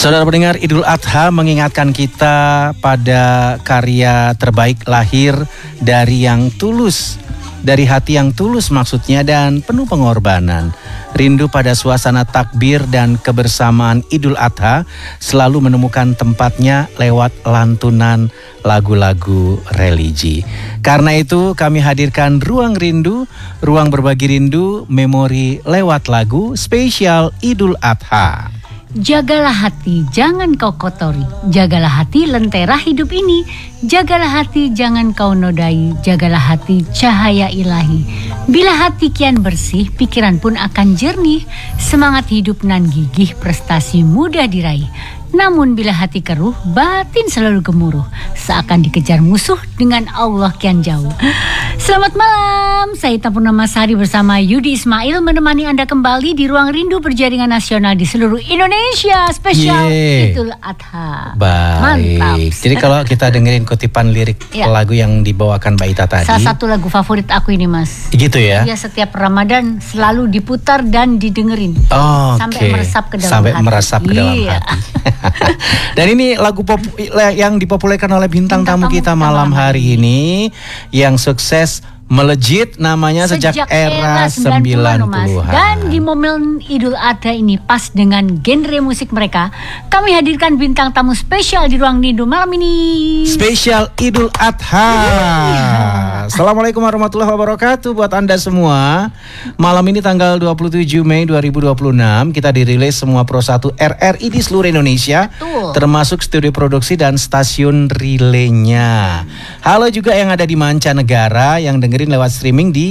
Saudara pendengar, Idul Adha mengingatkan kita pada karya terbaik lahir dari yang tulus, dari hati yang tulus maksudnya dan penuh pengorbanan. Rindu pada suasana takbir dan kebersamaan Idul Adha selalu menemukan tempatnya lewat lantunan lagu-lagu religi. Karena itu kami hadirkan Ruang Rindu, ruang berbagi rindu, memori lewat lagu spesial Idul Adha. Jagalah hati, jangan kau kotori. Jagalah hati, lentera hidup ini. Jagalah hati, jangan kau nodai. Jagalah hati, cahaya ilahi. Bila hati kian bersih, pikiran pun akan jernih. Semangat hidup nan gigih, prestasi mudah diraih. Namun bila hati keruh, batin selalu gemuruh. Seakan dikejar musuh, dengan Allah kian jauh. Selamat malam, saya Ita Purnamasari bersama Yudi Ismail menemani Anda kembali di Ruang Rindu Berjaringan Nasional di seluruh Indonesia. Spesial Idul Adha. Baik. Mantap. Jadi kalau kita dengerin kutipan lirik lagu yang dibawakan Mbak Ita tadi, salah satu lagu favorit aku ini, Mas. Gitu ya? Iya, setiap Ramadan selalu diputar dan didengerin. Sampai meresap ke dalam sampai hati. meresap ke dalam hati. Dan ini lagu yang dipopulerkan oleh bintang tamu kita malam hari ini, yang sukses melejit namanya sejak era 90-an. Dan di momen Idul Adha ini pas dengan genre musik mereka, kami hadirkan bintang tamu spesial di Ruang Rindu malam ini. Spesial Idul Adha. Assalamualaikum warahmatullahi wabarakatuh buat Anda semua. Malam ini tanggal 27 Mei 2026 kita dirilis semua Pro 1 RRI di seluruh Indonesia. Betul. Termasuk studio produksi dan stasiun relaynya. Halo juga yang ada di mancanegara yang dengerin lewat streaming di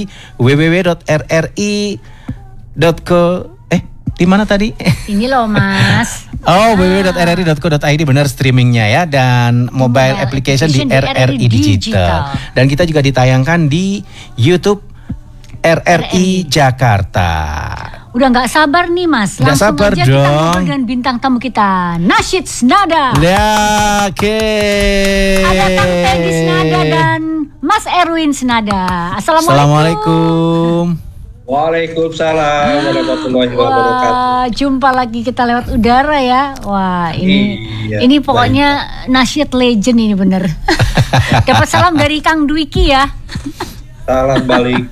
www.rri.co. Di mana tadi? Ini loh, Mas. www.rri.co.id, benar streamingnya ya, dan mobile application di RRI Digital. Dan kita juga ditayangkan di YouTube RRI Jakarta. Udah nggak sabar nih, Mas. Udah langsung sabar aja dong. Kita ngobrol dengan bintang tamu kita, Nasyid Snada. Ya, oke. Ada Kang Teddy Snada dan Mas Erwin Snada. Assalamualaikum. Waalaikumsalam warahmatullahi wabarakatuh. Wah, jumpa lagi kita lewat udara ya. Wah, ini pokoknya Nasyid legend ini bener. Dapat salam dari Kang Dwiki ya. Salam balik.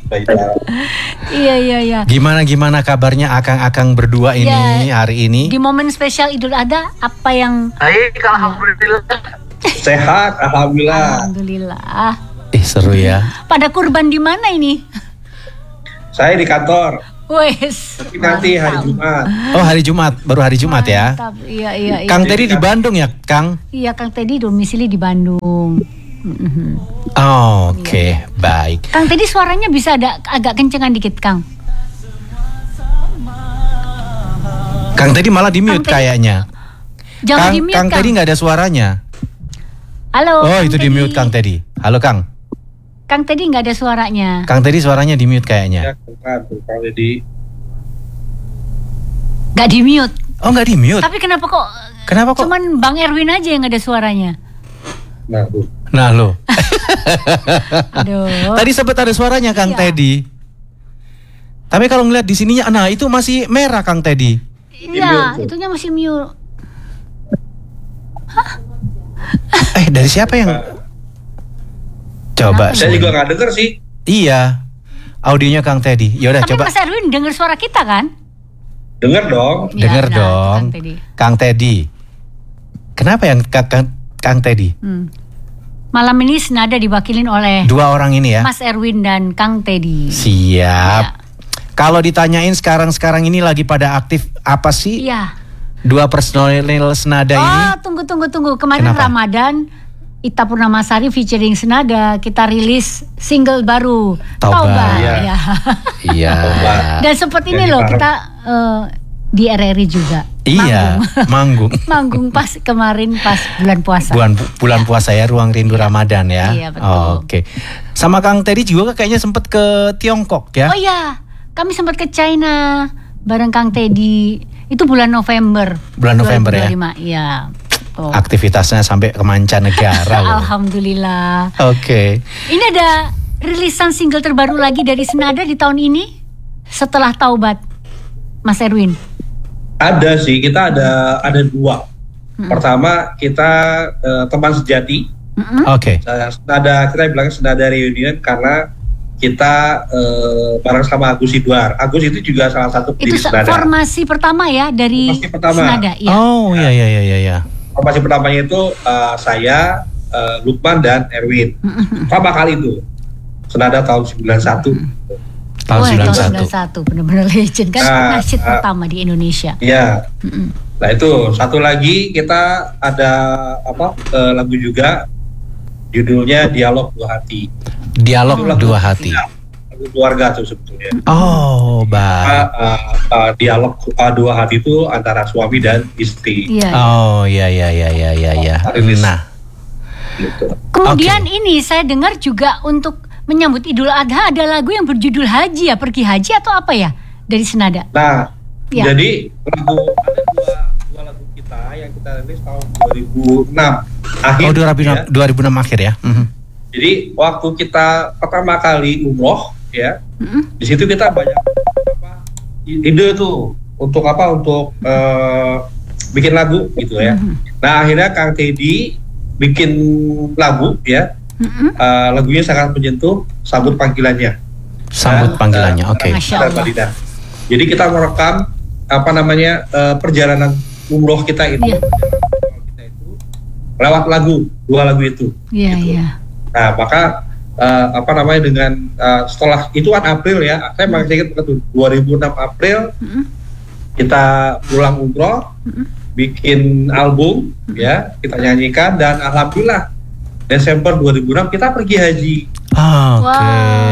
Iya. Gimana kabarnya akang-akang berdua ini hari ini? Di momen spesial Idul Adha, apa yang? Baik, alhamdulillah. Sehat, alhamdulillah. Alhamdulillah. Seru ya. Pada kurban di mana ini? Saya di kantor. Wes. Tapi nanti hari Jumat. Oh, hari Jumat, baru hari Jumat ya. Iya. Kang Teddy di Bandung ya, Kang? Iya, Kang Teddy domisili di Bandung. Oke, baik. Kang Teddy suaranya bisa agak kencengan dikit, Kang. Kang Teddy malah di mute kayaknya. Jangan di mute, Kang Teddy nggak ada suaranya. Halo. Oh, itu di mute Kang Teddy. Halo, Kang. Kang Teddy nggak ada suaranya. Kang Teddy suaranya di mute kayaknya. Ya, Kang Teddy. Nggak di mute. Oh, nggak di mute. Tapi kenapa kok? Cuman Bang Erwin aja yang ada suaranya. Nah lo. Aduh. Tadi sempat ada suaranya Kang Teddy. Tapi kalau ngeliat di sininya, nah itu masih merah Kang Teddy. Iya, itunya masih mute. Dari siapa yang? Coba. Saya juga nggak denger sih. Iya. Audionya Kang Teddy. Yaudah coba. Tapi Mas Erwin dengar suara kita kan? Dengar dong. Dengar dong. Kang Teddy. Kenapa yang Kang Teddy? Malam ini Snada diwakilin oleh dua orang ini ya, Mas Erwin dan Kang Teddy. Siap. Ya. Kalau ditanyain sekarang ini lagi pada aktif apa sih? Iya. Dua personil Snada ini. Tunggu. Kemarin kenapa? Ramadan, Ita Purnamasari featuring Snada, kita rilis single baru, Taubat. Iya. Dan sempat ini loh kita di RRI juga. Iya, manggung. Manggung pas kemarin pas bulan puasa. Bulan puasa ya, Ruang Rindu Ramadan ya. Iya, betul. Oke. Sama Kang Teddy juga kayaknya sempat ke Tiongkok ya. Oh iya, kami sempat ke China bareng Kang Teddy. Itu bulan November. Bulan November 2025, ya. Iya. Aktivitasnya sampai ke mancanegara. Alhamdulillah. Oke. Ini ada rilisan single terbaru lagi dari Snada di tahun ini setelah Taubat, Mas Erwin. Ada sih, kita ada dua. Pertama kita teman sejati. Oke. Senada, kita bilangnya senada reunion karena kita bareng sama Agus Idwar. Agus itu juga salah satu Itu pendiri Senada. formasi pertama ya dari Formasi pertama. Senada. Ya. Oh iya. Formasi pertamanya itu saya, Lukman dan Erwin. Pertama kali itu Senada tahun 91. Tahun Wah, 91. 91 benar-benar legend kan, nasyid pertama di Indonesia. Iya. Nah itu satu lagi kita ada lagu juga judulnya Dialog Dua Hati. Dialog Itu lagu Dua Hati. Lagu keluarga tuh sebetulnya. Oh, baik. Dialog Dua Hati itu antara suami dan istri. Iya. Oh, iya. Rilis. Nah, Gitu. Kemudian ini saya dengar juga untuk menyambut Idul Adha ada lagu yang berjudul Haji ya, pergi haji atau apa ya dari Senada? Nah, Ya. jadi ada dua lagu kita yang kita rilis tahun 2006 akhir. oh ya. 2006 akhir ya. Jadi waktu kita pertama kali umroh ya, di situ kita banyak ide tuh untuk bikin lagu gitu ya. Nah akhirnya Kang Teddy bikin lagu ya. Lagunya sangat menyentuh, Sambut Panggilannya. Sambut panggilannya. Oke. Masya Allah. Jadi kita merekam perjalanan umroh kita itu, Iya. lewat dua lagu itu. Iya, Gitu. iya. Nah maka dengan setelah itu kan April ya, saya masih ingat betul 2006 April kita pulang umroh, bikin album ya, kita nyanyikan dan alhamdulillah Desember 2006 kita pergi haji. Oke.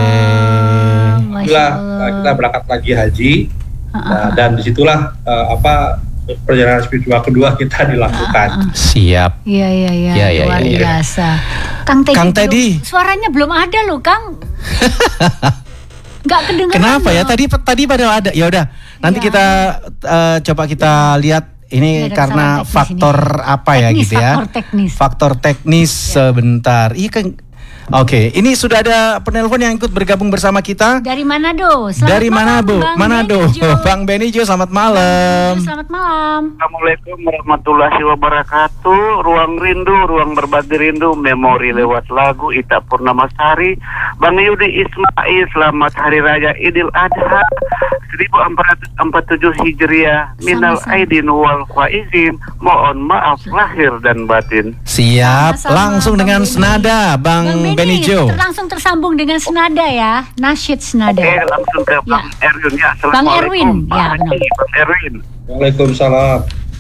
Masya Allah. Kita berangkat lagi haji. Nah, dan disitulah perjalanan spiritual kedua kita dilakukan. Siap. Iya, Iya, luar iya. biasa. Kang Teddy, suaranya belum ada loh, Kang. Nggak kedengeran. Kenapa ya? loh. Tadi padahal ada. Ya udah. Nanti Iya. kita coba kita lihat ini Ada karena kesalahan teknis faktor apa ya Teknis, gitu ya? faktor teknis. Faktor teknis sebentar. Iya kan. Oke, ini sudah ada penelpon yang ikut bergabung bersama kita. Dari Manado. Selamat Dari malam, Manado, Bang Manado. Benijo. Bang Benijo, selamat malam. Selamat malam. Assalamualaikum warahmatullahi wabarakatuh. Ruang rindu, ruang berbagi rindu, memori lewat lagu Ita Purnamasari. Bang Yudi Ismail, selamat Hari Raya Idul Adha 1447 Hijriah. Minal Sama-sama. aidin wal faizin. Mohon maaf lahir dan batin. Siap, Sama-sama, langsung Bang dengan Beni. senada, Bang Benijo. Langsung tersambung dengan senada ya, nasyid senada. Oke, langsung ke Ya. Bang Erwin ya. Bang Erwin, Assalamualaikum. ya, benar. Bang Erwin. Waalaikumsalam.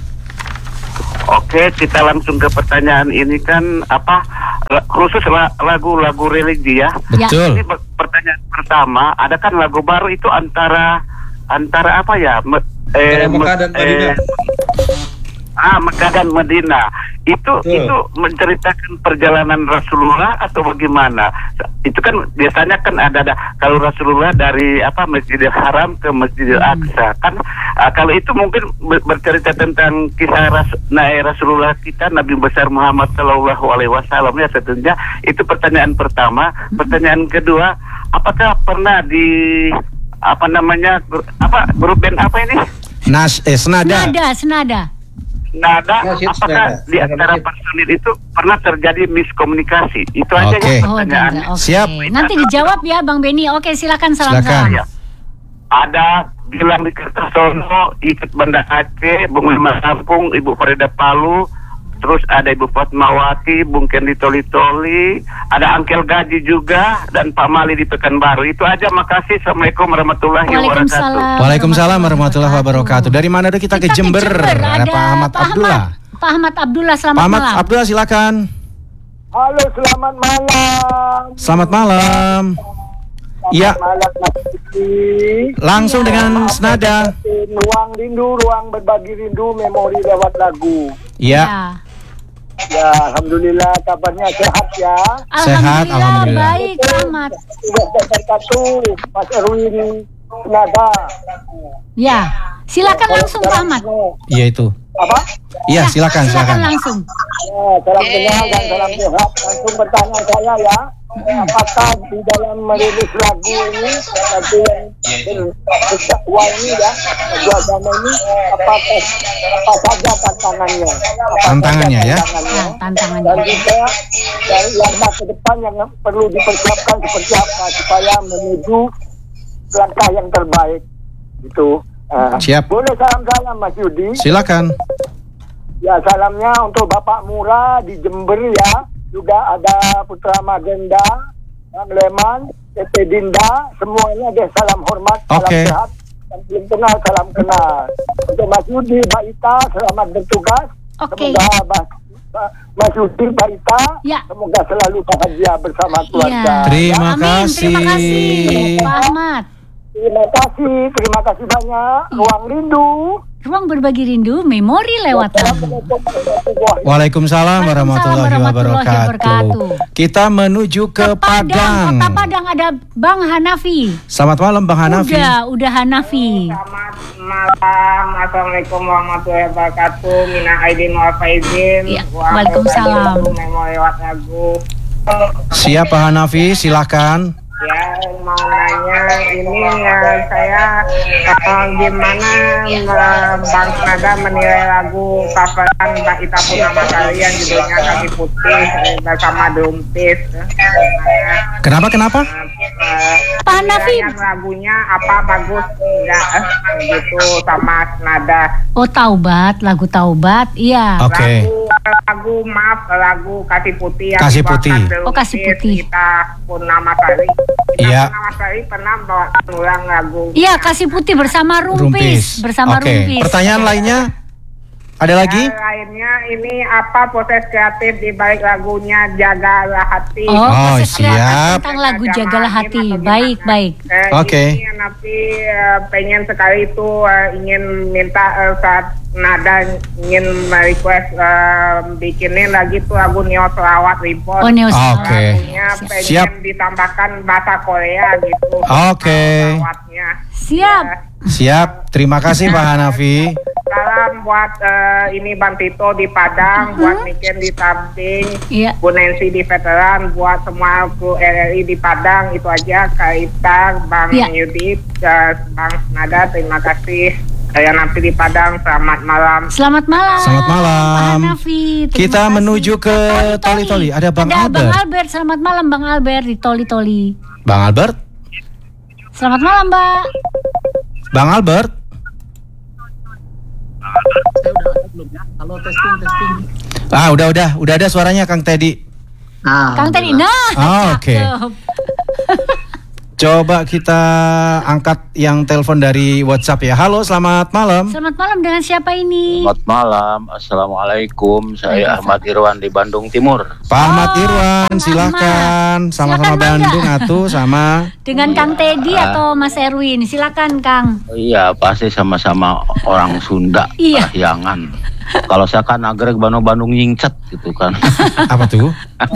Oke, kita langsung ke pertanyaan ini kan khusus lagu-lagu religi ya. Betul. Ini pertanyaan pertama, ada kan lagu baru itu antara apa ya? Mekah dan Madinah. Mekah dan Madinah. Itu menceritakan perjalanan Rasulullah atau bagaimana? Itu kan biasanya kan ada kalau Rasulullah dari Masjidil Haram ke Masjidil Aqsa kan, kalau itu mungkin bercerita tentang kisah Rasulullah kita, Nabi besar Muhammad Shallallahu Alaihi Wasallam ya tentunya. Itu pertanyaan pertama. Pertanyaan kedua, apakah pernah di grup band apa ini? Senada. Senada. Nada, Nasyid apakah Senada. di antara personil itu pernah terjadi miskomunikasi? Itu aja Oke. ya Oh, pertanyaan. oke. Siap. Nanti dijawab ya, Bang Beni. Oke, silakan Silakan. salam-salam. Ya. Ada bilang di Kertosono, ikut Banda Aceh, Bung Lima Lampung, Ibu Farida Palu, terus ada Ibu Fatmawati, Bung Kendi Toli-Toli, ada Angkel Gaji juga, dan Pak Mali di Pekanbaru. Itu aja, makasih. Assalamualaikum warahmatullahi wabarakatuh. Waalaikumsalam. Waalaikumsalam warahmatullahi wabarakatuh. Dari mana tuh kita ke Jember? Ada Pak Ahmad Abdullah. Pak Ahmad Abdullah, selamat Pak Ahmad malam. Abdullah silakan. Halo, selamat malam. Selamat malam. Iya, Malam Mas Diki. langsung dengan senada. Ruang rindu, ruang berbagi rindu, memori lewat lagu. Iya. Ya. Ya, alhamdulillah kabarnya sehat ya. Sehat, alhamdulillah. Baik, Pak Ahmad. Sudah berkatu, Mas Erwin Senada. Ya, silakan langsung Pak Ahmad. Iya itu. apa? Iya, silakan. langsung. Ya, salam kenal dan salam sehat. Langsung bertanya saya ya, apakah di dalam merilis lagu ini, lagu yang berdakwah ini ya, lagu agama ini, apa saja tantangannya? Tantangannya ya? Ya, tantangannya. Dan juga dari langkah ke depan yang perlu dipersiapkan seperti apa supaya menuju langkah yang terbaik. Gitu. Siap. Boleh salam Mas Yudi? Silakan. Ya, salamnya untuk Bapak Mura di Jember ya. Juga ada Putra Magenda, Bang Leman, Tete Dinda, semuanya deh salam hormat, salam Oke. sehat. Dan belum kenal, salam kenal. Untuk Mas Yudi, Mbak Ita, selamat bertugas. Oke. Semoga Mas Yudi, Mbak Ita, Ya. semoga selalu bahagia bersama keluarga. Iya. Terima Amin, kasih. terima kasih Pak Ahmad. Terima kasih banyak. Ruang Rindu. Ruang berbagi rindu, memori lewat tamu. Waalaikumsalam warahmatullahi wabarakatuh. Kita menuju ke Padang. Kota Padang ada Bang Hanafi. Selamat malam Bang Hanafi. Udah Hanafi. Selamat malam, assalamualaikum warahmatullahi wabarakatuh. Mina aidin wal faizin. Ya, waalaikumsalam. Memori lewat lagu. Siap Pak Hanafi, silakan. Ya, mau nanya ini saya gimana Bang Nada menilai lagu coveran Mbak Ita Purnama Sari yang judulnya Kaki Putih bersama Dumpis. Kenapa? Pak Hanafi. Lagunya apa bagus enggak gitu sama Nada. Oh, Taubat, lagu Taubat. Iya. Oke. Lagu Kasih Putih yang Kasih Putih. dibawakan Oh, Kasih Putih. Ita Purnama Sari. Iya. Purnama Sari pernah bawa ulang lagu. Iya, Kasih Putih bersama Rumpis. Bersama Oke. Rumpis. Pertanyaan lainnya? Ada lagi? Lainnya ini apa proses kreatif di balik lagunya Jagalah Hati. Oh, Oh, proses kreatif siap. tentang lagu Jagalah Hati. Baik. Oke. Ini Nafi pengen sekali itu ingin minta saat Nada ingin request bikinin lagi tuh lagu Neo Selawat Reborn. Oh, Neo Selawat. Oke. Lagunya pengen Siap. ditambahkan bahasa Korea gitu. Oke. Selawatnya. Siap. Siap. Terima kasih Pak Hanafi. Salam buat ini Bang Tito di Padang, buat Niken di Tamping, Iya. Bu Nancy di Veteran, buat semua kru RRI di Padang. Itu aja Kak Ita, Bang Iya. Yudi, Bang Nada, terima kasih. Saya nanti di Padang, selamat malam. Selamat malam. Selamat malam. Pak Hanafi. Terima Kita kasih. menuju ke Toli-Toli. Ada Bang Albert. Bang Albert. Selamat malam Bang Albert di Toli-Toli. Bang Albert? Selamat malam, Mbak. Bang Albert? Halo, testing. Udah ada suaranya Kang Teddy. Kang Teddy. Nah. Oh, oke. cakep. Coba kita angkat yang telepon dari WhatsApp ya. Halo, selamat malam. Selamat malam, dengan siapa ini? Selamat malam, assalamualaikum. Saya Ahmad Irwan di Bandung Timur. Pak Ahmad Oh, Irwan, Kang silakan. Sama-sama Silakan, Bangga. Bandung atuh sama. Dengan Kang Teddy atau Mas Erwin? Silakan, Kang. Iya, pasti sama-sama orang Sunda, Iya. Parahyangan. Kalau saya kan nagreg Bandung nyingcet gitu kan. Apa tuh?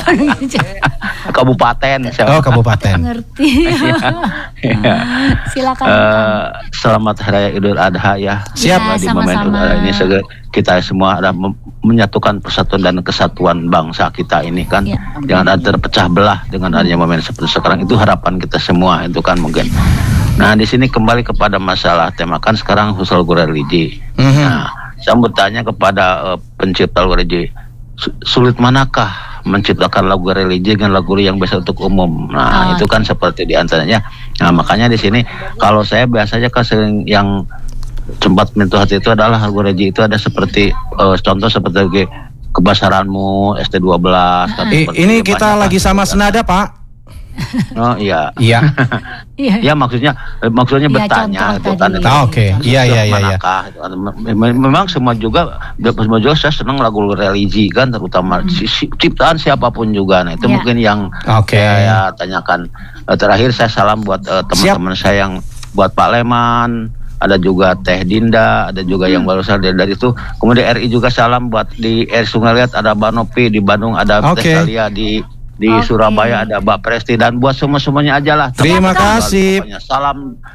Kabupaten. Oh, kabupaten. Ngerti. Iya. Silakan. Selamat Hari Raya Idul Adha ya. Siap. Di Ya, momen sama-sama. Idul Adha ini kita semua ada menyatukan persatuan dan kesatuan bangsa kita ini kan. Ya. Jangan ada terpecah belah dengan adanya momen seperti sekarang. Itu harapan kita semua itu kan mungkin. Nah, di sini kembali kepada masalah tema kan sekarang usul religi. Mhm. Nah, saya bertanya kepada pencipta lagu religi, sulit manakah menciptakan lagu religi dengan lagu yang biasa untuk umum? Nah, itu kan seperti diantaranya. Nah, makanya di sini kalau saya biasanya kan sering yang sempat menyentuh hati itu adalah lagu religi itu ada seperti contoh seperti Kebasaranmu, ST12. Ini kita lagi sama senada, Pak. Oh iya. Iya. Ya maksudnya Iya, bertanya contoh itu kan. tadi. Oke. Iya. Manakah, gitu kan. Memang semua juga saya senang lagu religi kan, terutama ciptaan siapapun juga. Nah itu Iya. mungkin yang Oke. saya tanyakan. Terakhir saya salam buat teman-teman saya yang buat Pak Leman, ada juga Teh Dinda, ada juga yang baru saja dari itu. Kemudian RI juga salam buat di Sungai Liat ada Mbak Nopi, di Bandung ada Teh Salia, di Surabaya ada Mbak Presti, dan buat semuanya aja lah. Terima kasih. Pokoknya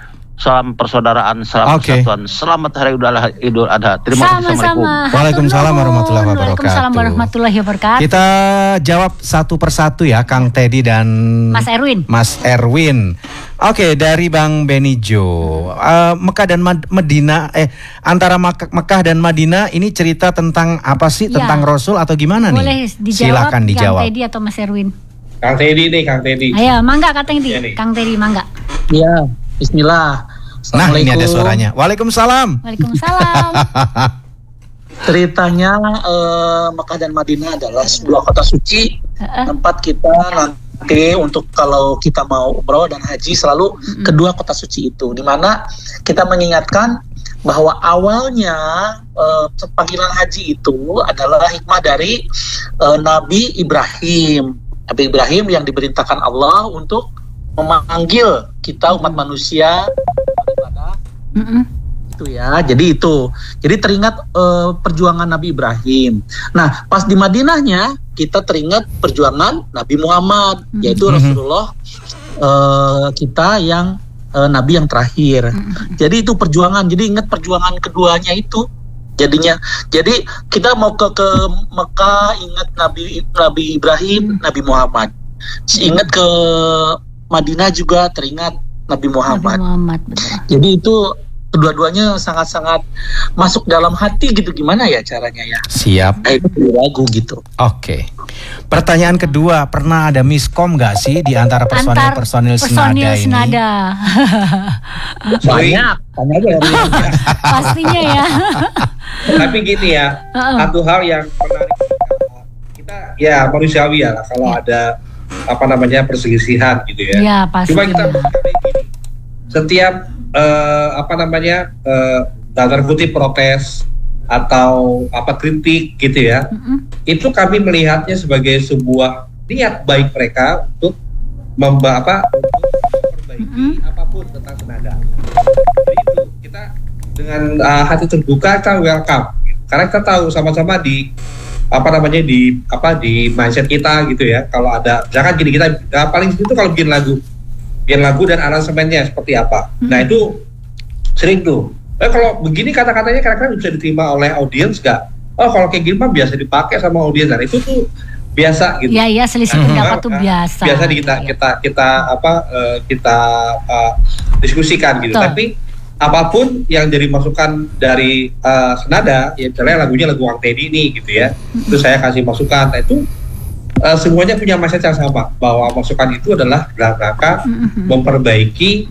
salam persaudaraan, salam persatuan. Selamat Hari Idul Adha. Terima kasih. Assalamualaikum. Waalaikumsalam warahmatullahi wabarakatuh. Waalaikumsalam warahmatullahi wabarakatuh. Kita jawab satu persatu ya, Kang Teddy dan Mas Erwin. Oke, dari Bang Benijo, Mekah dan Medina, antara Mekah dan Madinah ini cerita tentang apa sih? Ya. Tentang Rasul atau gimana nih? Boleh dijawab, silakan dijawab. Kang Teddy atau Mas Erwin? Kang Teddy nih, Kang Teddy. Ayo, mangga Kang Teddy. Kang Teddy, mangga. Iya, bismillah. Nah, ini ada suaranya. Waalaikumsalam. Waalaikumsalam. Ceritanya Mekah dan Madinah adalah sebuah kota suci, tempat kita nanti untuk kalau kita mau umroh dan haji selalu kedua kota suci itu, di mana kita mengingatkan bahwa awalnya panggilan haji itu adalah hikmah dari Nabi Ibrahim. Nabi Ibrahim yang diperintahkan Allah untuk memanggil kita umat manusia ibadah. Itu ya, jadi teringat perjuangan Nabi Ibrahim. Nah, pas di Madinahnya kita teringat perjuangan Nabi Muhammad, yaitu Rasulullah kita yang Nabi yang terakhir. Jadi itu perjuangan, jadi ingat perjuangan keduanya itu. Jadinya, jadi kita mau ke Mekah ingat Nabi Ibrahim, Nabi Muhammad. Ingat ke Madinah juga teringat Nabi Muhammad. Jadi itu kedua-duanya sangat-sangat masuk dalam hati gitu. Gimana ya caranya ya? Siap. Itu lagu gitu. Oke. Pertanyaan kedua, pernah ada miskom nggak sih di antara personil senada ini? Banyak. Tanya aja ya. Pastinya ya. Tapi gini ya, satu hal yang pernah kita ya manusiawi ya kalau ada perselisihan gitu ya. Iya, pasti. Cuma kita gini, setiap tanda kutip protes atau kritik gitu ya, itu kami melihatnya sebagai sebuah niat baik mereka untuk memperbaiki apapun tentang senada. Jadi itu kita dengan hati terbuka kita welcome, gitu. Karena kita tahu sama-sama di mindset kita gitu ya. Kalau ada, jangan gini, kita paling itu kalau bikin lagu dan aransemennya seperti apa. Nah itu sering tuh. Kalau begini kata-katanya kira-kira bisa diterima oleh audiens nggak? Oh kalau kayak gini mah biasa dipakai sama audiens. Dan itu tuh biasa gitu. Iya selisih pendapat tuh biasa. Biasa kita diskusikan gitu. Tapi apapun yang jadi masukan dari senada, ya misalnya lagunya lagu Kang Teddy nih gitu ya. Itu saya kasih masukan. Nah itu semuanya punya mindset yang sama, bahwa masukan itu adalah dalam rangka memperbaiki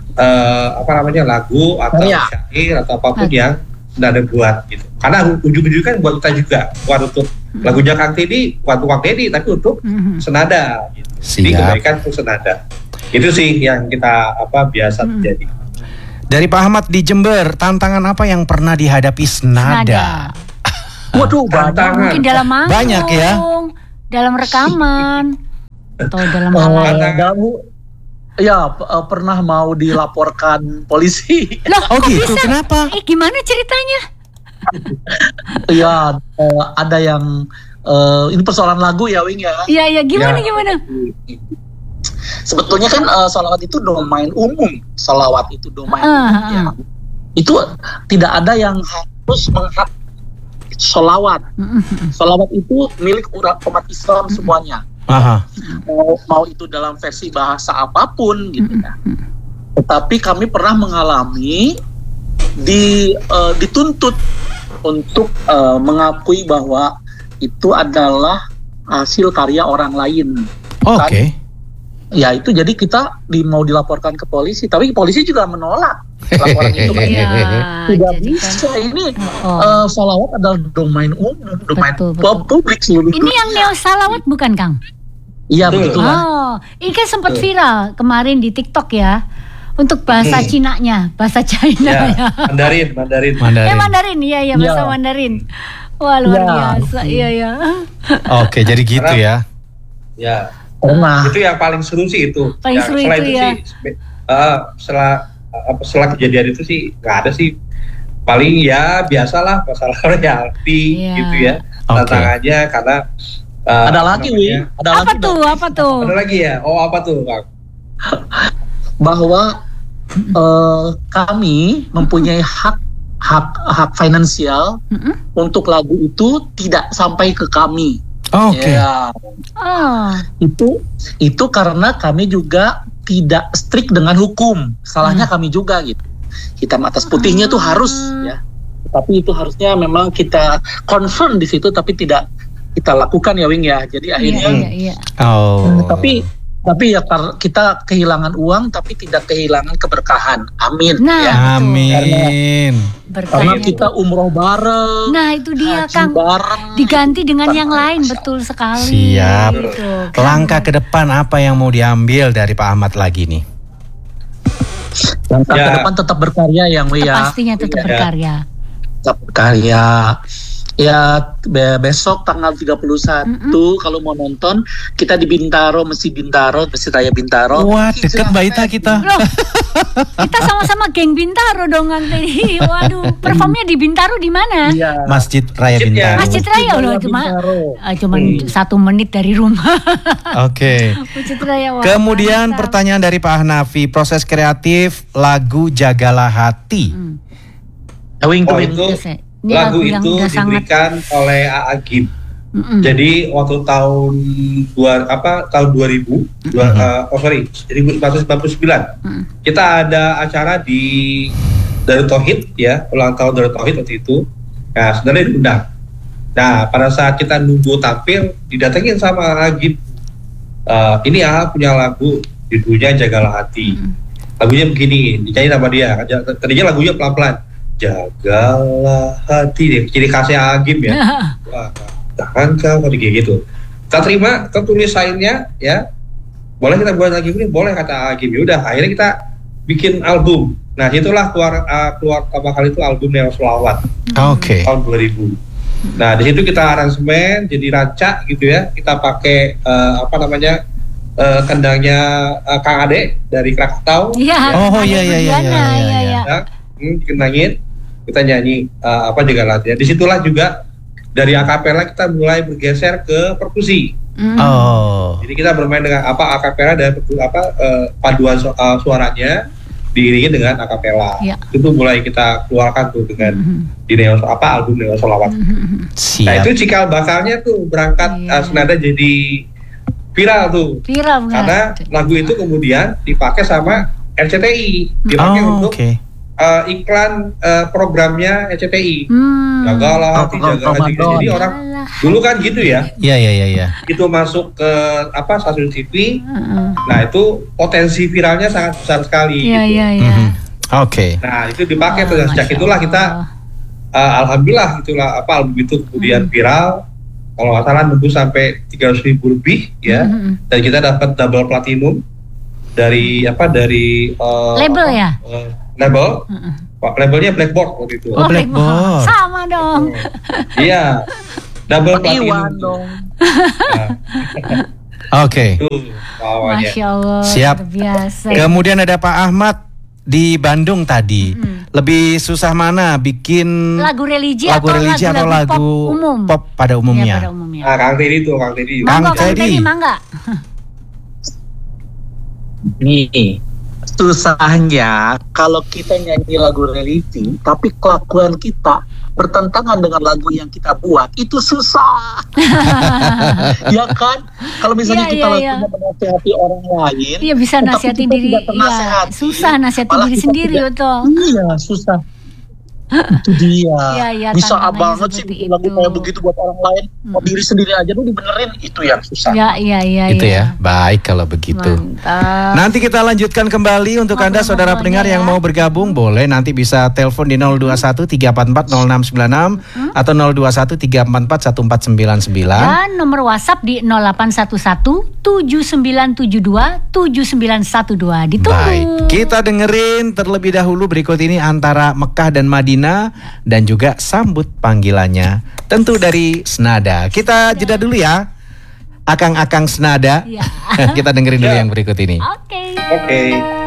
lagu atau syair atau apapun yang sudah ada buat gitu. Karena ujung-ujungnya kan buat kita juga, buat untuk lagunya Kang Teddy, buat Kang Teddy, tapi untuk senada gitu. Jadi kebaikan untuk senada. Itu sih yang kita biasa terjadi. Dari Pak Ahmad di Jember, tantangan apa yang pernah dihadapi senada? Waduh, mungkin dalam manggung, banyak ya. Dalam rekaman atau dalam hal pernah mau dilaporkan polisi. Loh, gitu? Kenapa? Gimana ceritanya? Ada yang ini persoalan lagu ya, Wing ya. Iya, gimana? Sebetulnya kan salawat itu domain umum. Salawat itu domain umum ya. Itu tidak ada yang harus menghafal salawat. Salawat itu milik umat Islam semuanya. Mau itu dalam versi bahasa apapun gitu ya. Tetapi kami pernah mengalami dituntut untuk mengakui bahwa itu adalah hasil karya orang lain. Oke. Ya itu jadi kita mau dilaporkan ke polisi, tapi polisi juga menolak laporan itu. Tidak bisa ini salawat adalah domain umum, domain publik seluruh. Ini yang neo salawat bukan Kang? Iya betul. Oh, ini kan sempat viral kemarin di TikTok ya. Untuk bahasa Cinanya, bahasa China ya. Mandarin. Mandarin, iya bahasa Mandarin. Wah luar biasa, iya. Oke, jadi gitu ya. Ya. Itu yang paling seru sih itu. Setelah itu ya. Setelah kejadian itu sih nggak ada sih. Paling ya biasalah masalah royalti gitu ya. Tantangannya karena ada lagi apa tuh? Ada lagi ya. Oh apa tuh Kang? Bahwa kami mempunyai hak finansial untuk lagu itu tidak sampai ke kami. Oke. Ya. Itu karena kami juga tidak strict dengan hukum. Salahnya kami juga gitu. Hitam atas putihnya tuh harus ya. Tapi itu harusnya memang kita concern di situ, tapi tidak kita lakukan ya Wing ya. Jadi akhirnya tapi ya kita kehilangan uang tapi tidak kehilangan keberkahan. Amin. Nah, amin. Karena kita umroh bareng. Nah, itu dia Kang. Bareng. Diganti dengan yang lain, betul sekali. Siap. Gitu, Langkah ke depan apa yang mau diambil dari Pak Ahmad lagi nih? Langkah ke depan tetap berkarya yang ya. Pastinya tetap berkarya. Tetap berkarya. Ya besok tanggal 31 kalau mau nonton kita di Bintaro, Masjid Raya Bintaro. Wah, dekat Mbak Ita kita. Loh, kita sama-sama geng Bintaro dong Kang Teddy. Waduh, performnya di Bintaro di mana? Iya. Masjid Raya Bintaro. Masjid Raya loh, cuma 1 menit dari rumah. Oke. Masjid Raya. Wah, kemudian pertanyaan dari Pak Hanafi, proses kreatif lagu Jagalah Hati. Lagu itu diberikan oleh Agim. Jadi waktu tahun 2000, 1999, kita ada acara di Darut Tauhid ya, ulang tahun Darut Tauhid waktu itu. Nah, sebenarnya diundang. Nah, pada saat kita nunggu tampil, didatengin sama Agim. Ini punya lagu judulnya Jagalah Hati. Lagunya begini, dinyanyi sama dia. Tadinya lagunya pelan-pelan. Jagalah hati deh, ciri khasnya Agim ya. Wah, jangan kau kayak gitu. Kita terima, kita tulis sainnya ya. Boleh kita buat lagi ini, boleh kata Agim. Udah, akhirnya kita bikin album. Nah, itulah keluar pertama kali itu album Neo Sholawat. Oke. Tahun 2000. Nah, di situ kita aransemen jadi rancak gitu ya. Kita pakai kendangnya Kang Ade dari Krakatau. Iya. Oh iya. Dikenangin, kita nyanyi Jagalah Hati. Disitulah juga dari akapela kita mulai bergeser ke perkusi. Jadi kita bermain dengan akapela dan paduan suaranya diiringi dengan akapela. Itu mulai kita keluarkan tuh dengan di album Neo Sholawat. Nah itu cikal bakalnya tuh berangkat senada jadi viral tuh. Karena lagu itu kemudian dipakai sama RCTI, dipakai untuk iklan programnya RCTI. Jagalah Hati, Jagalah Hati. Jadi orang dulu kan gitu ya. Iya. Itu masuk ke stasiun TV. Nah, itu potensi viralnya sangat besar sekali. Iya. Oke. Nah, itu dipakai terus sejak itulah kita alhamdulillah itulah album itu kemudian viral. Kalau nggak salah nembus sampai 300.000 lebih ya. Dan kita dapat double platinum dari label ya? Labelnya Blackboard waktu itu. Oh, Blackboard. Sama dong. Iya. Double platinum dong. Oke. Masya Allah. Siap. Biasa. Kemudian ada Pak Ahmad di Bandung tadi. Lebih susah mana bikin lagu religi atau lagu umum? Pop pada umumnya. Ya, pada umumnya. Kang Teddy. Kang Teddy, mangga. Nih, susahnya kalau kita nyanyi lagu religi tapi kelakuan kita bertentangan dengan lagu yang kita buat, itu susah. Ya kan? Kalau misalnya kita lagunya menasihati orang lain, iya bisa nasihatin diri. Iya, susah nasihatin diri sendiri betul. Iya, susah. Itu dia. Bisa banget sih lagu kayak begitu buat orang lain, mau diri sendiri aja lu dibenerin, itu yang susah. Iya. Itu ya. Baik kalau begitu. Mantap. Nanti kita lanjutkan kembali untuk Anda saudara pendengar yang mau bergabung, boleh nanti bisa telepon di 021 344 0696 atau 021 344 1499. Dan nomor WhatsApp di 0811 7972 7912. Ditunggu. Baik, kita dengerin terlebih dahulu berikut ini antara Mekah dan Madinah dan juga sambut panggilannya tentu dari Senada. Kita jeda dulu ya, akang-akang Senada. Kita dengerin dulu yang berikut ini. Oke.